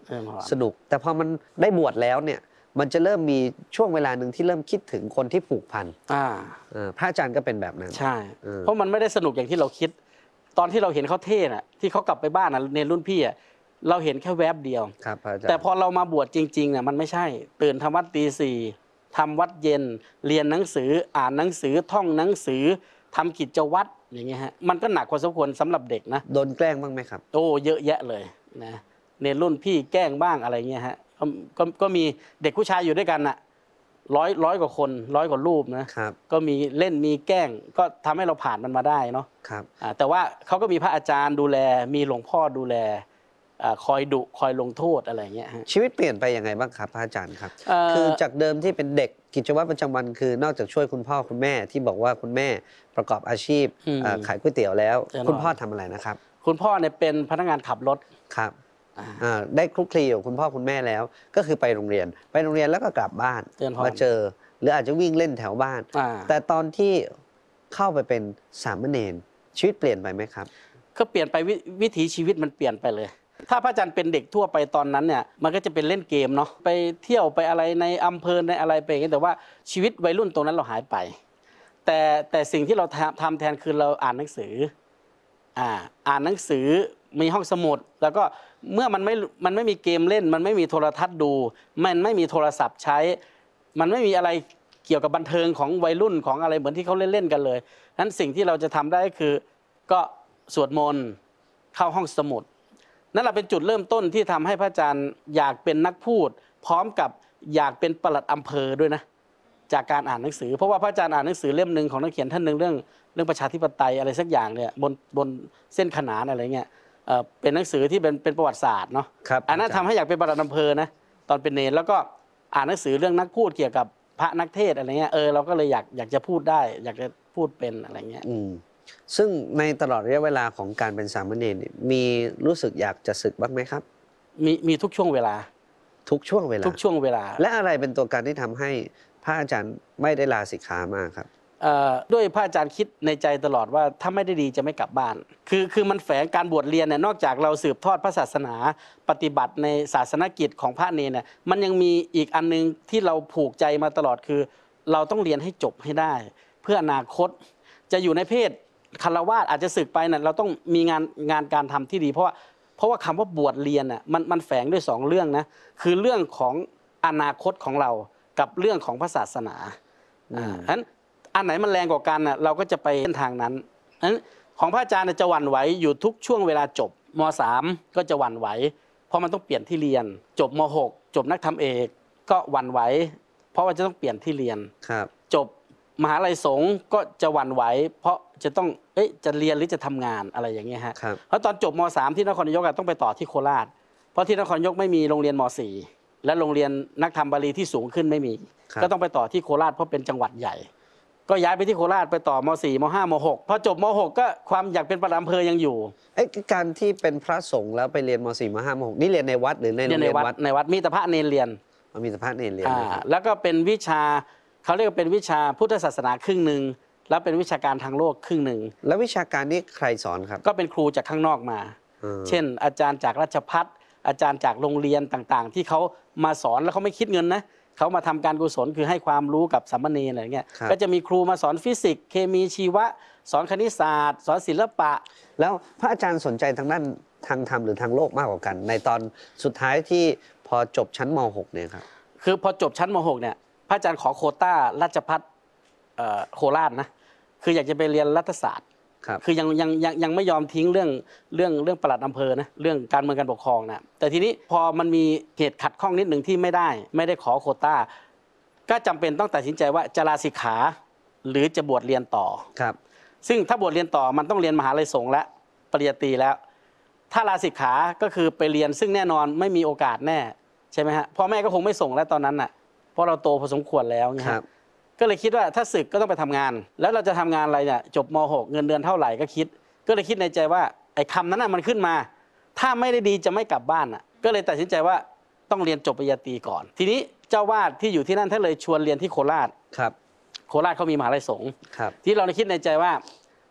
สนุกแต่พอมันได้บวชแล้วเนี่ยมันจะเริ่มมีช่วงเวลาหนึ่งที่เริ่มคิดถึงคนที่ผูกพันพระอาจารย์ก็เป็นแบบนั้นใช่เพราะมันไม่ได้สนุกอย่างที่เราคิดตอนที่เราเห็นเขาเทศที่เขากลับไปบ้านในรุ่นพี่เราเห็นแค่แวบเดียวแต่พอเรามาบวชจริงๆมันไม่ใช่ตื่นทำวัดตี 4ทำวัดเย็นเรียนหนังสืออ่านหนังสือท่องหนังสือทำกิจวัตรอย่างเงี้ยฮะมันก็หนักพอสมควรสำหรับเด็กนะโดนแกล้งบ้างไหมครับโอ้เยอะแยะเลยนะในรุ่นพี่แกล้งบ้างอะไรเงี้ยฮะก็มีเด็กผู้ชายอยู่ด้วยกันร้อยกว่าคน100 กว่ารูปนะครับก็มีเล่นมีแกล้งก็ทำให้เราผ่านมันมาได้เนาะครับแต่ว่าเขาก็มีพระอาจารย์ดูแลมีหลวงพ่อดูแลคอยดุคอยลงโทษอะไรเงี้ยชีวิตเปลี่ยนไปยังไงบ้างครับพระอาจารย์ครับคือจากเดิมที่เป็นเด็กกิจวัตรประจำวันคือนอกจากช่วยคุณพ่อคุณแม่ที่บอกว่าคุณแม่ประกอบอาชีพขายก๋วยเตี๋ยวแล้วคุณพ่อทำอะไรนะครับคุณพ่อเนี่ยเป็นพนักงานขับรถครับได้คลุกคลีกับคุณพ่อคุณแม่แล้วก็คือไปโรงเรียนแล้วก็กลับบ้านมาเจอหรืออาจจะวิ่งเล่นแถวบ้านแต่ตอนที่เข้าไปเป็นสามเณรชีวิตเปลี่ยนไปไหมครับก็เปลี่ยนไปวิถีชีวิตมันเปลี่ยนไปเลยถ้าพระอาจารย์เป็นเด็กทั่วไปตอนนั้นเนี่ยมันก็จะเป็นเล่นเกมเนาะไปเที่ยวไปอะไรในอำเภอในอะไรไปอย่างนี้แต่ว่าชีวิตวัยรุ่นตรงนั้นเราหายไปแต่สิ่งที่เราทำแทนคือเราอ่านหนังสืออ่านหนังสือมีห้องสมุดแล้วก็เมื่อมันไม่มีเกมเล่นมันไม่มีโทรทัศน์ดูมันไม่มีโทรศัพท์ใช้มันไม่มีอะไรเกี่ยวกับบันเทิงของวัยรุ่นของอะไรเหมือนที่เขาเล่นกันเลยนั้นสิ่งที่เราจะทำได้คือก็สวดมนต์เข้าห้องสมุดนั่นแหละเป็นจุดเริ่มต้นที่ทำให้พระอาจารย์อยากเป็นนักพูดพร้อมกับอยากเป็นปลัดอำเภอด้วยนะจากการอ่านหนังสือเพราะว่าพระอาจารย์อ่านหนังสือเล่มหนึ่งของนักเขียนท่านหนึ่งเรื่องประชาธิปไตยอะไรสักอย่างเนี่ยบนเส้นขนานอะไรเงี้ยเป็นหนังสือที่เป็นประวัติศาสตร์เนาะอันนั้นทำให้อยากเป็นปลัดอำเภอนะตอนเป็นเนรแล้วก็อ่านหนังสือเรื่องนักพูดเกี่ยวกับพระนักเทศอะไรเงี้ยเราก็เลยอยากจะพูดได้อยากจะพูดเป็นอะไรเงี้ยซึ่งในตลอดระยะเวลาของการเป็นสามเณรมีรู้สึกอยากจะสึกบ้างไหมครับมีทุกช่วงเวลาทุกช่วงเวลาทุกช่วงเวลาและอะไรเป็นตัวการที่ทำให้พระอาจารย์ไม่ได้ลาสิกขามาครับด้วยพระอาจารย์คิดในใจตลอดว่าถ้าไม่ได้ดีจะไม่กลับบ้านคือมันแฝงการบวชเรียนเนี่ยนอกจากเราสืบทอดพระศาสนาปฏิบัติในศาสนกิจของพระเนรเนี่ยมันยังมีอีกอันนึงที่เราผูกใจมาตลอดคือเราต้องเรียนให้จบให้ได้เพื่ออนาคตจะอยู่ในเพศฆราวาสอาจจะสึกไปเนี่ยเราต้องมีงานการทำที่ดีเพราะว่าคำว่าบวชเรียนน่ะมันแฝงด้วย2 เรื่องนะคือเรื่องของอนาคตของเรากับเรื่องของพระศาสนาฉะนั้นอันไหนมันแรงกว่ากันน่ะเราก็จะไปเส้นทางนั้นของพระอาจารย์จะหวั่นไหวอยู่ทุกช่วงเวลาจบม.3 ก็จะหวั่นไหวเพราะมันต้องเปลี่ยนที่เรียนจบม.6 จบนักธรรมเอกก็หวั่นไหวเพราะว่าจะต้องเปลี่ยนที่เรียนจบมหาลัยสงฆ์ก็จะหวั่นไหวเพราะจะต้องจะเรียนหรือจะทำงานอะไรอย่างเงี้ยฮะเพราะตอนจบม.3 ที่นครนายกต้องไปต่อที่โคราชเพราะที่นครนายกไม่มีโรงเรียนม.4 และโรงเรียนนักธรรมบาลีที่สูงขึ้นไม่มีก็ต้องไปต่อที่โคราชเพราะเป็นจังหวัดใหญ่ก็ย้ายไปที่โคราชไปต่อม.4 ม.5 ม.6 พอจบม.6 ก็ความอยากเป็นปลัดอำเภอยังอยู่การที่เป็นพระสงฆ์แล้วไปเรียนม.4 ม.5 ม.6 นี่เรียนในวัดหรือในโรงเรียนวัดในวัดมีแต่พระเนรเรียนมีแต่พระเนรเรียนแล้วก็เป็นวิชาเขาเรียกว่าเป็นวิชาพุทธศาสนาครึ่งหนึ่งแล้วเป็นวิชาการทางโลกครึ่งหนึ่งแล้ววิชาการนี้ใครสอนครับก็เป็นครูจากข้างนอกมาเช่นอาจารย์จากราชภัฏอาจารย์จากโรงเรียนต่างๆที่เขามาสอนแล้วเขาไม่คิดเงินนะเขามาทำการกุศลคือให้ความรู้กับสามเณรอะไรเงี้ยก็จะมีครูมาสอนฟิสิกส์เคมีชีวะสอนคณิตศาสตร์สอนศิลปะแล้วพระอาจารย์สนใจทางด้านทางธรรมหรือทางโลกมากกว่ากันในตอนสุดท้ายที่พอจบชั้นม.6 เนี่ยครับคือพอจบชั้นม.6 เนี่ยพระอาจารย์ขอโควต้าราชภัฏโคราชนะคืออยากจะไปเรียนรัฐศาสตร์คือยังไม่ยอมทิ้งเรื่องปลัดอำเภอนะเรื่องการเมืองการปกครองนะแต่ทีนี้พอมันมีเหตุขัดข้องนิดหนึ่งที่ไม่ได้ขอโควต้าก็จำเป็นต้องตัดสินใจว่าจะลาสิกขาหรือจะบวชเรียนต่อครับซึ่งถ้าบวชเรียนต่อมันต้องเรียนมหาลัยสงฆ์และปริญญาตรีแล้วถ้าลาสิกขาก็คือไปเรียนซึ่งแน่นอนไม่มีโอกาสแน่ใช่ไหมฮะพ่อแม่ก็คงไม่ส่งแล้วตอนนั้นน่ะเพราะเราโตพอสมควรแล้วนะครับก็เลยคิดว่าถ้าศึกก็ต้องไปทำงานแล้วเราจะทำงานอะไรเนี่ยจบม.6 เงินเดือนเท่าไหร่ก็เลยคิดในใจว่าไอ้คำนั้นน่ะมันขึ้นมาถ้าไม่ได้ดีจะไม่กลับบ้านน่ะก็เลยตัดสินใจว่าต้องเรียนจบปริญญาตรีก่อนทีนี้เจ้าวาดที่อยู่ที่นั่นท่านเลยชวนเรียนที่โคราชครับโคราชเขามีมหาลัยสงฆ์ครับที่เราคิดในใจว่า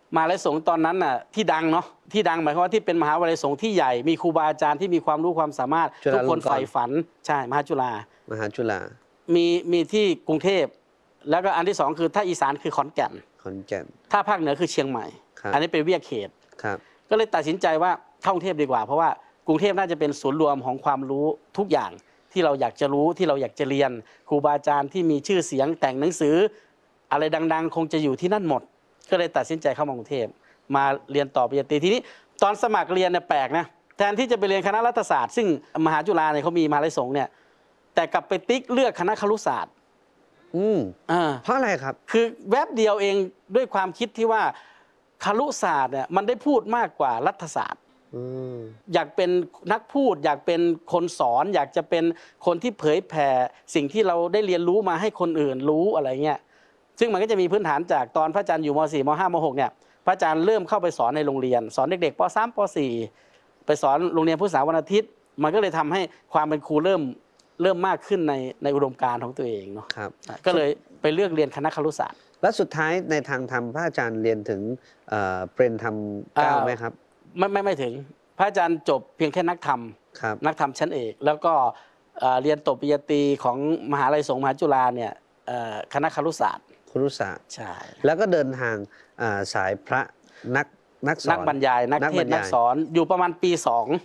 มหาวิทยาลัยสงฆ์ตอนนั้นน่ะที่ดังเนาะที่ดังหมายความว่าที่เป็นมหาวิทยาลัยสงฆ์ที่ใหญ่มีครูบาอาจารย์ที่มีความรู้ความสามารถทุกคนใฝ่ฝันใช่มหาจุฬมีที่กรุงเทพแล้วก็อันที่สองคือถ้าอีสานคือขอนแก่นถ้าภาคเหนือคือเชียงใหม่อันนี้เป็นเวียกเขตก็เลยตัดสินใจว่าเข้ากรุงเทพดีกว่าเพราะว่ากรุงเทพน่าจะเป็นศูนย์รวมของความรู้ทุกอย่างที่เราอยากจะรู้ที่เราอยากจะเรียนครูบาอาจารย์ที่มีชื่อเสียงแต่งหนังสืออะไรดังๆคงจะอยู่ที่นั่นหมดก็เลยตัดสินใจเข้ามากรุงเทพมาเรียนต่อปริญญาตรีทีนี้ตอนสมัครเรียนเนี่ยแปลกนะแทนที่จะไปเรียนคณะรัฐศาสตร์ซึ่งมหาจุฬาเนี่ยเขามีมหาวิทยาลัยสงฆ์เนี่ยแต่กลับไปติ๊กเลือกคณะครุศาสตร์เพราะอะไรครับคือแวบเดียวเองด้วยความคิดที่ว่าครุศาสตร์เนี่ยมันได้พูดมากกว่ารัฐศาสตร์อยากเป็นนักพูดอยากเป็นคนสอนอยากจะเป็นคนที่เผยแผ่สิ่งที่เราได้เรียนรู้มาให้คนอื่นรู้อะไรเงี้ยซึ่งมันก็จะมีพื้นฐานจากตอนพระอาจารย์อยู่ม.4 ม.5 ม.6 เนี่ยพระอาจารย์เริ่มเข้าไปสอนในโรงเรียนสอนเด็กๆป.3 ป.4 ไปสอนโรงเรียนพุทธศาสนาวันอาทิตย์มันก็เลยทำให้ความเป็นครูเริ่มมากขึ้นในอุดมการณ์ของตัวเองเนาะก็เลยไปเลือกเรียนคณะครุศาสตร์และสุดท้ายในทางธรรมพระอาจารย์เรียนถึงเปรนธรรม9ไหมครับไม่ถึงพระอาจารย์จบเพียงแค่นักธรรมชั้นเอกแล้วก็เรียนจบปริญญาตรีของมหาวิทยาลัยสงฆ์มหาจุฬาเนี่ยคณะครุศาสตร์ใช่แล้วก็เดินทางสายพระนักสอนนักบรรยายนักเทศน์นักสอนอยู่ประมาณปี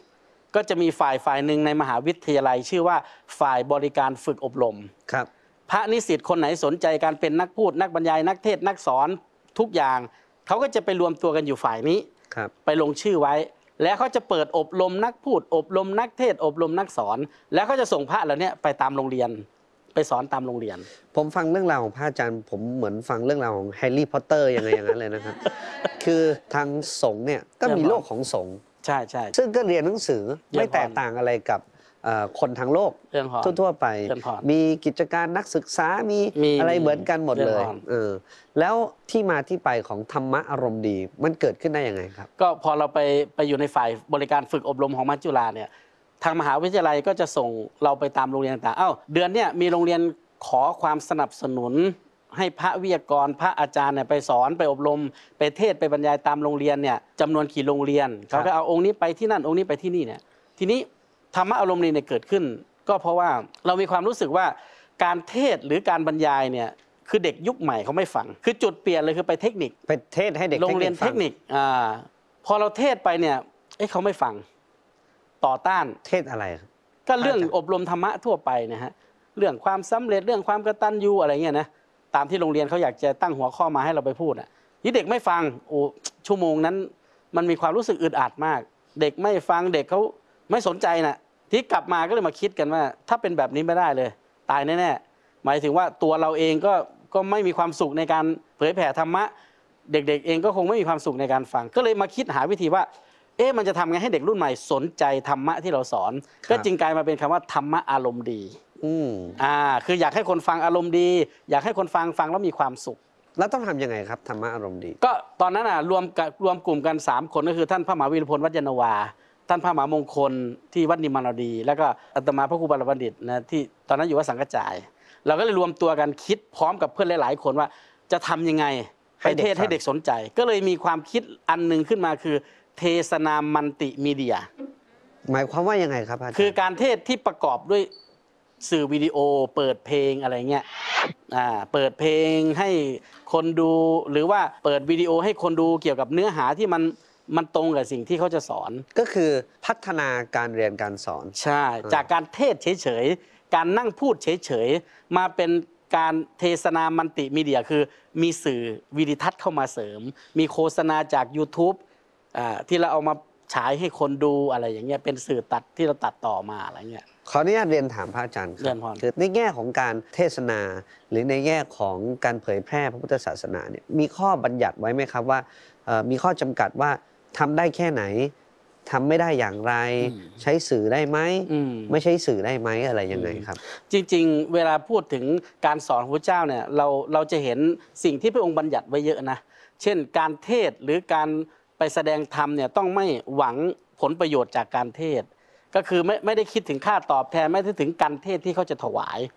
2ก็จะมีฝ่ายหนึ่งในมหาวิทยาลัยชื่อว่าฝ่ายบริการฝึกอบรมครับพระนิสิตคนไหนสนใจการเป็นนักพูดนักบรรยายนักเทศน์นักสอนทุกอย่างเขาก็จะไปรวมตัวกันอยู่ฝ่ายนี้ไปลงชื่อไว้แล้วเขาจะเปิดอบรมนักพูดอบรมนักเทศน์อบรมนักสอนแล้วเขาจะส่งพระเหล่านี้ไปตามโรงเรียนไปสอนตามโรงเรียนผมฟังเรื่องราวของพระอาจารย์ผมเหมือนฟังเรื่องราวของแฮร์รี่พอตเตอร์อย่างนั้นเลยนะครับ คือทางสงฆ์เนี่ยก็มีโลกของสงฆ์ใช่ซึ่งก็เรียนหนังสือไม่แตกต่างอะไรกับคนทางโลกทั่วไปมีกิจการนักศึกษามีอะไรเหมือนกันหมดเลยแล้วที่มาที่ไปของธรรมะอารมณ์ดีมันเกิดขึ้นได้ยังไงครับก็พอเราไปอยู่ในฝ่ายบริการฝึกอบรมของมหาจุฬาเนี่ยทางมหาวิทยาลัยก็จะส่งเราไปตามโรงเรียนต่างๆเดือนเนี้ยมีโรงเรียนขอความสนับสนุนให้พระวิทยากรพระอาจารย์เนี่ยไปสอนไปอบรมไปเทศไปบรรยายตามโรงเรียนเนี่ยจำนวนกี่โรงเรียนเขาก็เอาองค์นี้ไปที่นั่นองค์นี้ไปที่นี่เนี่ยทีนี้ธรรมะอารมณ์ดีเนี่ยเกิดขึ้นก็เพราะว่าเรามีความรู้สึกว่าการเทศหรือการบรรยายเนี่ยคือเด็กยุคใหม่เขาไม่ฟังคือจุดเปลี่ยนเลยคือไปเทคนิคไปเทศให้เด็กโรงเรียนเทคนิคพอเราเทศไปเนี่ยเขาไม่ฟังต่อต้านเทศอะไรก็เรื่องอบรมธรรมะทั่วไปนะฮะเรื่องความสำเร็จเรื่องความกตัญญูอะไรเงี้ยนะตามที่โรงเรียนเขาอยากจะตั้งหัวข้อมาให้เราไปพูดนี่เด็กไม่ฟังชั่วโมงนั้นมันมีความรู้สึกอึดอัดมากเด็กไม่ฟังเด็กเขาไม่สนใจนะที่กลับมาก็เลยมาคิดกันว่าถ้าเป็นแบบนี้ไม่ได้เลยตายแน่ๆหมายถึงว่าตัวเราเองก็ไม่มีความสุขในการเผยแผ่ธรรมะเด็กๆเองก็คงไม่มีความสุขในการฟังก็เลยมาคิดหาวิธีว่ามันจะทำไงให้เด็กรุ่นใหม่สนใจธรรมะที่เราสอนก็จึงกลายมาเป็นคำว่าธรรมะอารมณ์ดีคืออยากให้คนฟังอารมณ์ดีอยากให้คนฟังแล้วมีความสุขแล้วต้องทำยังไงครับธรรมะอารมณ์ดีก็ตอนนั้นรวมกลุ่มกัน3คนก็คือท่านพระมหาวีรพลวัดยานนาวาท่านพระมหามงคลที่วัดนิมมานาวดีแล้วก็อาตมาพระครูบาลบัณฑิตนะที่ตอนนั้นอยู่วัดสังกระจายเราก็เลยรวมตัวกันคิดพร้อมกับเพื่อนหลายๆคนว่าจะทำยังไงไปเทศให้เด็กสนใจก็เลยมีความคิดอันนึงขึ้นมาคือเทศนามัลติมีเดียหมายความว่ายังไงครับอาจารย์คือการเทศที่ประกอบด้วยสื่อวิดีโอเปิดเพลงอะไรเงี้ยเปิดเพลงให้คนดูหรือว่าเปิดวิดีโอให้คนดูเกี่ยวกับเนื้อหาที่มันตรงกับสิ่งที่เขาจะสอนก็คือพัฒนาการเรียนการสอนใช่จากการเทศเฉยๆการนั่งพูดเฉยๆมาเป็นการเทศนามัลติมีเดียคือมีสื่อวิดิทัศน์เข้ามาเสริมมีโฆษณาจาก YouTube ที่เราเอามาฉายให้คนดูอะไรอย่างเงี้ยเป็นสื่อตัดที่เราตัดต่อมาอะไรเงี้ยขออนุญาตเรียนถามพระอาจารย์ครับคือในแง่ของการเทศนาหรือในแง่ของการเผยแพร่พระพุทธศาสนาเนี่ยมีข้อบัญญัติไว้ไหมครับว่ามีข้อจำกัดว่าทำได้แค่ไหนทำไม่ได้อย่างไรใช้สื่อได้ไหมไม่ใช้สื่อได้ไหมอะไรยังไงครับจริงๆเวลาพูดถึงการสอนของพระเจ้าเนี่ยเราจะเห็นสิ่งที่พระองค์บัญญัติไว้เยอะนะเช่นการเทศหรือการไปแสดงธรรมเนี่ยต้องไม่หวังผลประโยชน์จากการเทศก็คือไม่ได้คิดถึงค่าตอบแทนไม่ได้ถึงการเทศที่เขาจะถวาย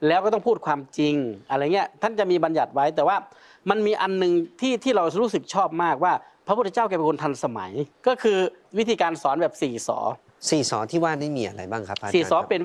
แล้วก็ต้องพูดความจริงอะไรเงี้ยท่านจะมีบัญญัติไว้แต่ว่ามันมีอันหนึ่งที่เรารู้สึกชอบมากว่าพระพุทธเจ้าแกเป็นคนทันสมัยก็คือวิธีการสอนแบบ4 สอ 4 สอที่ว่านี่มีอะไรบ้างครับอาจารย์ 4 สอเป็น